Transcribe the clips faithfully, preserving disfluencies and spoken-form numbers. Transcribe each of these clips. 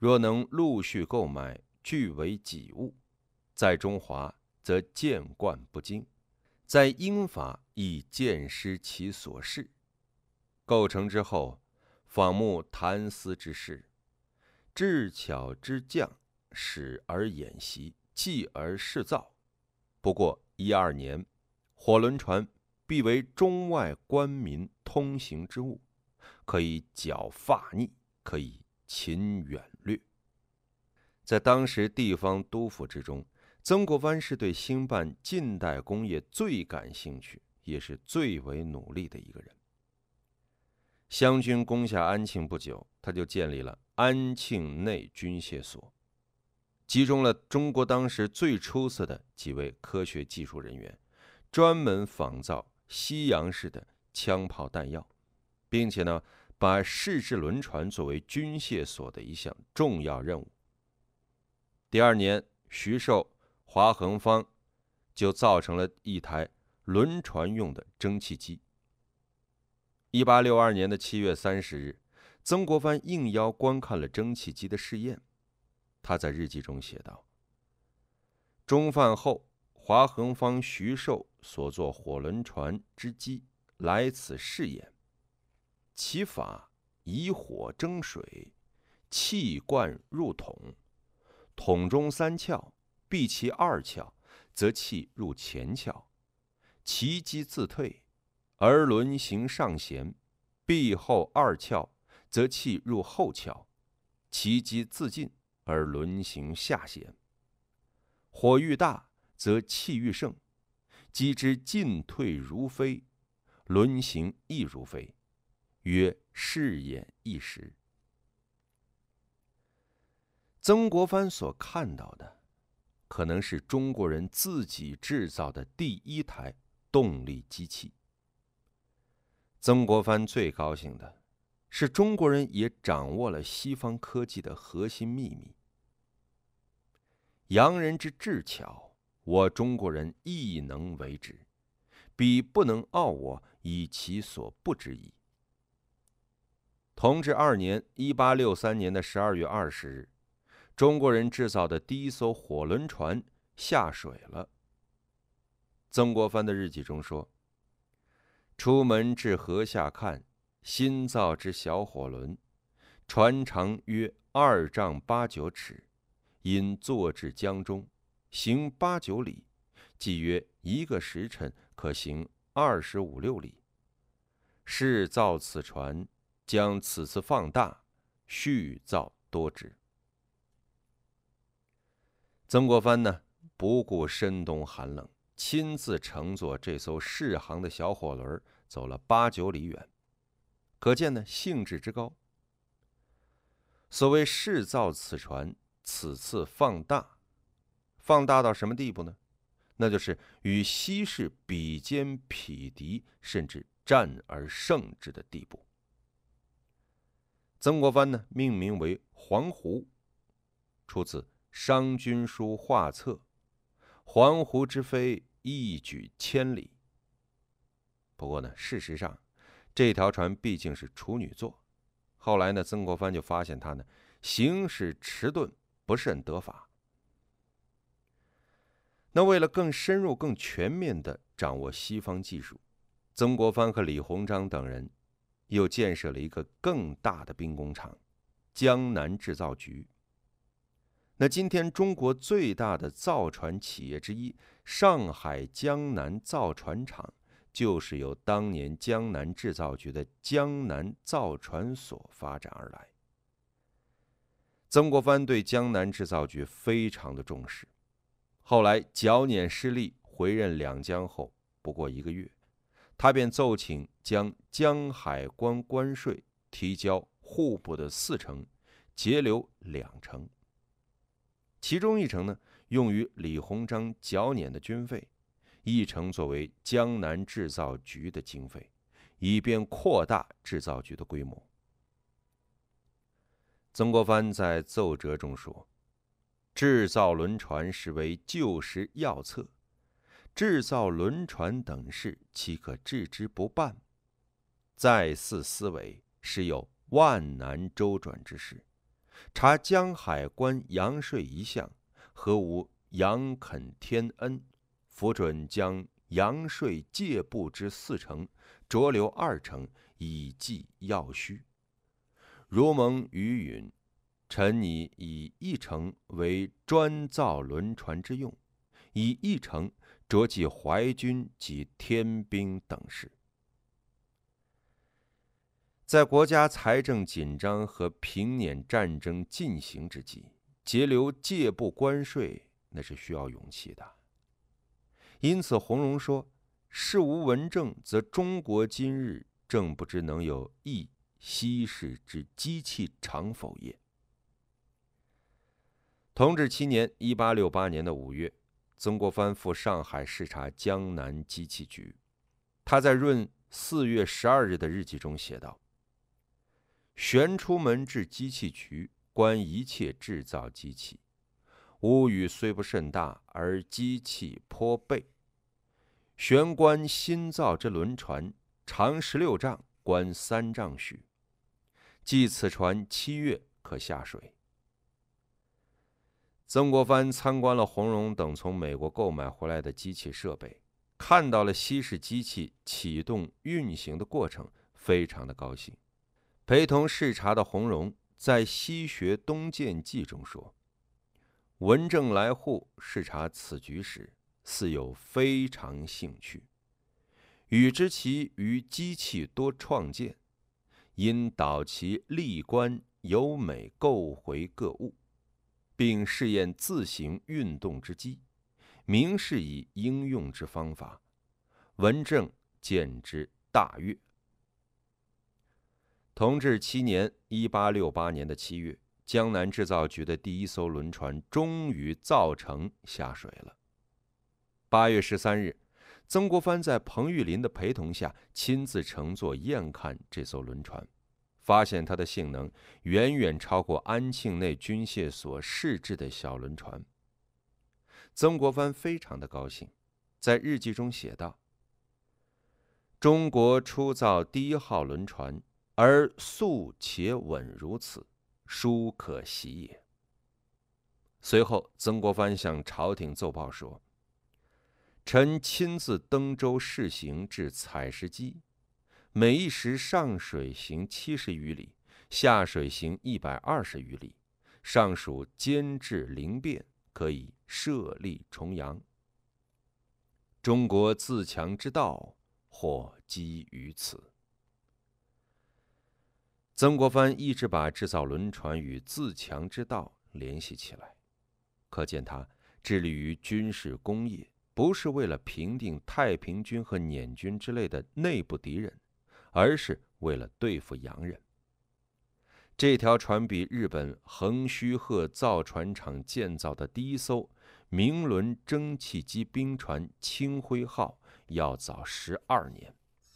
若能陆续购买，据为己物，在中华则见惯不惊，在英法亦见失其所适。构成之后，仿目谈思之事，智巧之将，始而演习，继而试造。不过一二年，火轮船必为中外官民通行之物，可以剿法逆，可以擒远掠。在当时地方督府之中，曾国藩是对兴办近代工业最感兴趣，也是最为努力的一个人。湘军攻下安庆不久，他就建立了安庆内军械所，集中了中国当时最出色的几位科学技术人员，专门仿造西洋式的枪炮弹药，并且呢，把试制轮船作为军械所的一项重要任务。第二年，徐寿、华恒方就造成了一台轮船用的蒸汽机。一八六二年的七月三十日，曾国藩应邀观看了蒸汽机的试验。他在日记中写道：中饭后，华恒方、徐寿所作火轮船之机来此试验，其法以火蒸水，气灌入桶，桶中三窍，闭其二窍，则气入前窍，其机自退，而轮行上弦，闭后二窍，则气入后窍，其机自进，而轮行下弦。火愈大，则气愈盛，机之进退如飞，轮行亦如飞，曰试验一时。曾国藩所看到的，可能是中国人自己制造的第一台动力机器。曾国藩最高兴的是，中国人也掌握了西方科技的核心秘密。洋人之智巧，我中国人亦能为之，彼不能傲我，以其所不知矣。同治二年（一八六三年）的十二月二十日，中国人制造的第一艘火轮船下水了。曾国藩的日记中说：出门至河下看，新造之小火轮，船长约二丈八九尺，因坐至江中，行八九里，即约一个时辰可行二十五六里。试造此船，将此次放大，续造多之。曾国藩呢，不顾深冬寒冷，亲自乘坐这艘适航的小火轮，走了八九里远，可见呢兴致之高。所谓试造此船，此次放大，放大到什么地步呢？那就是与西式比肩匹敌，甚至战而胜之的地步。曾国藩呢，命名为黄湖，出自《商君书画册》，黄湖之飞，一举千里。不过呢，事实上，这条船毕竟是处女座。后来呢，曾国藩就发现它呢，行驶迟钝，不甚得法。那为了更深入、更全面地掌握西方技术，曾国藩和李鸿章等人又建设了一个更大的兵工厂——江南制造局。那今天中国最大的造船企业之一上海江南造船厂，就是由当年江南制造局的江南造船所发展而来。曾国藩对江南制造局非常的重视，后来剿捻失利，回任两江后不过一个月，他便奏请将江海关关税提交户部的四成，截留两成，其中一成呢用于李鸿章剿捻的军费，一成作为江南制造局的经费，以便扩大制造局的规模。曾国藩在奏折中说：制造轮船实为旧时要策，制造轮船等事，岂可置之不办？再四思维，实有万难周转之事。 察江海关洋税一项，何无杨肯天恩，符准将洋税借部之四成，酌留二成，以计要需。如蒙余允，臣拟以一成为专造轮船之用，以一成着记淮军及天兵等事。在国家财政紧张和平捻战争进行之际，节流借部关税，那是需要勇气的。因此，洪荣说：“事无文正，则中国今日正不知能有一稀世之机器长否也。”同治七年（一八六八年）的五月，曾国藩赴上海视察江南机器局。他在闰四月十二日的日记中写道：“旋出门至机器局，观一切制造机器，屋宇虽不甚大，而机器颇备。旋观新造之轮船，长十六丈，宽三丈许。计此船七月可下水。”曾国藩参观了洪荣等从美国购买回来的机器设备，看到了西式机器启动运行的过程，非常的高兴。陪同视察的洪荣在《西学东渐记》中说：“文正来沪视察此局时，似有非常兴趣，与之其于机器多创建，因导其历观由美购回各物，并试验自行运动之机，明示以应用之方法。文正见之大悦。”同治七年（一八六八年）的七月，江南制造局的第一艘轮船终于造成下水了。八月十三日，曾国藩在彭玉麟的陪同下，亲自乘坐验看这艘轮船，发现它的性能远远超过安庆内军械所试制的小轮船。曾国藩非常的高兴，在日记中写道：“中国初造第一号轮船，而速且稳如此，殊可喜也。”随后，曾国藩向朝廷奏报说：“臣亲自登舟试行至采石矶，每一时上水行七十余里，下水行一百二十余里，尚属监制灵便，可以设立重洋。中国自强之道，或基于此。”曾国藩一直把制造轮船与自强之道联系起来，可见他致力于军事工业，不是为了平定太平军和捻军之类的内部敌人，而是为了对付洋人。这条船比日本横须贺造船厂建造的第一艘明轮蒸汽机兵船清辉号要早十二年。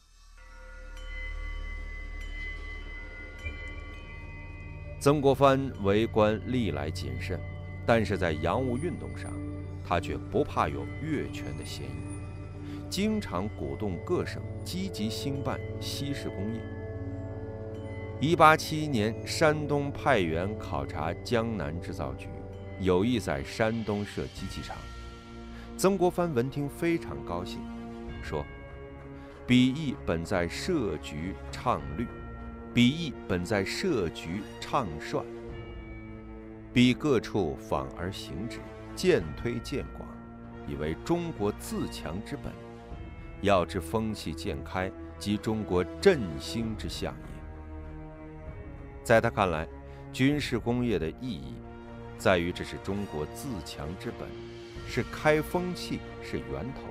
曾国藩为官历来谨慎，但是在洋务运动上，他却不怕有越权的嫌疑，经常鼓动各省积极兴办西式工业。一八七一年，山东派员考察江南制造局，有意在山东设机器厂。曾国藩闻听非常高兴，说：“彼意本在设局倡律，彼意本在设局倡算，彼各处访而行之，渐推渐广，以为中国自强之本。要之风气渐开，即中国振兴之象也。”在他看来，军事工业的意义在于这是中国自强之本，是开风气，是源头。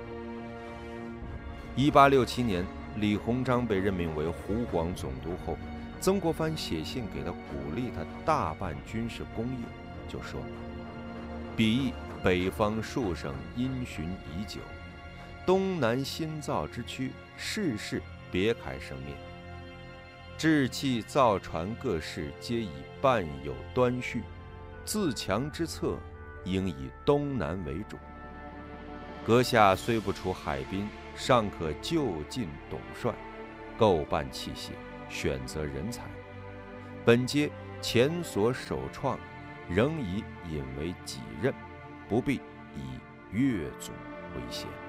一八六七年，李鸿章被任命为湖广总督后，曾国藩写信给他，鼓励他大办军事工业，就说：“彼意北方数省因循已久，东南新造之区，事事别开生面。制器造船各事皆以办有端绪，自强之策应以东南为主。阁下虽不除海滨，尚可就近董帅，购办器械，选择人才。本皆前所首创，仍以引为己任，不必以越祖为先。